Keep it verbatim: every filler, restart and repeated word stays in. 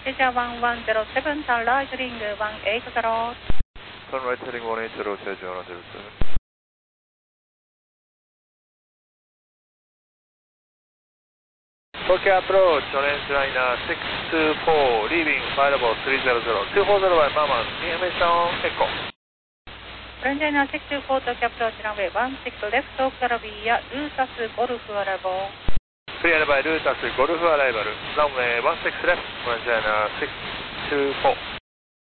Malaysia one one zero seven, turn right heading one eight zero. Turn right heading one eight zero, Jeju one zero seven. Tokyo approach, orange liner six two four, leaving fireable three zero zero, two four zero by Mama, information echo. Orange liner six two four, Tokyo approach runway one six left, Tokyo via Lutas Golf arrival. Cleared by Lutas Golf arrival, runway one six left, orange liner six two four.